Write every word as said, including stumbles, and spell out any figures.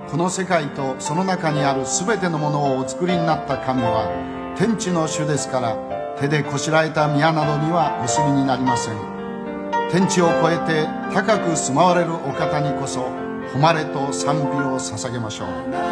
この世界とその中にあるすべてのものをお作りになった神は天地の主ですから、手でこしらえた宮などにはお知りになりません。天地を超えて高く住まわれるお方にこそ誉れと賛美を捧げましょう。